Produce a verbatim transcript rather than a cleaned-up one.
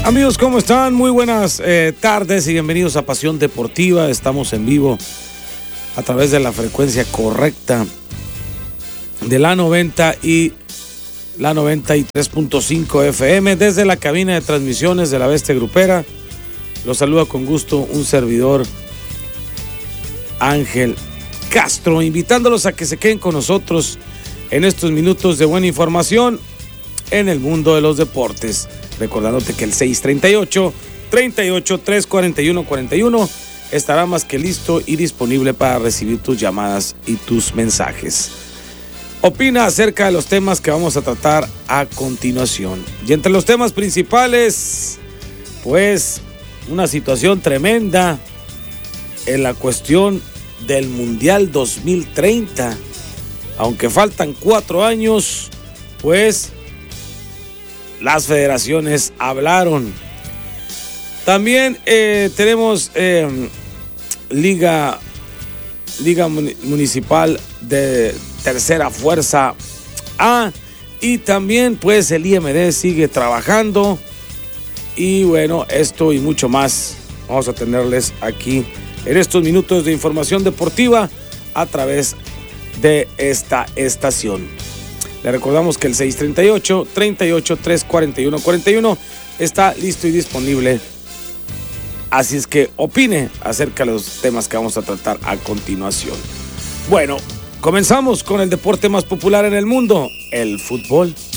Amigos, ¿cómo están? Muy buenas eh, tardes y bienvenidos a Pasión Deportiva. Estamos en vivo a través de la frecuencia correcta de la noventa y la noventa y tres punto cinco F M desde la cabina de transmisiones de la Bestia Grupera. Los saluda con gusto un servidor, Ángel Castro, invitándolos a que se queden con nosotros en estos minutos de buena información en el mundo de los deportes. Recordándote que el seis treinta y ocho, treinta y ocho, tres cuarenta y uno, cuarenta y uno estará más que listo y disponible para recibir tus llamadas y tus mensajes. Opina acerca de los temas que vamos a tratar a continuación. Y entre los temas principales, pues, una situación tremenda en la cuestión del Mundial dos mil treinta. Aunque faltan cuatro años, pues las federaciones hablaron. También eh, tenemos eh, Liga, Liga Municipal de Tercera Fuerza A. Y también pues el I M D sigue trabajando. Y bueno, esto y mucho más vamos a tenerles aquí en estos minutos de información deportiva a través de esta estación. Le recordamos que el seis treinta y ocho, treinta y ocho, tres cuarenta y uno, cuarenta y uno está listo y disponible. Así es que opine acerca de los temas que vamos a tratar a continuación. Bueno, comenzamos con el deporte más popular en el mundo, el fútbol.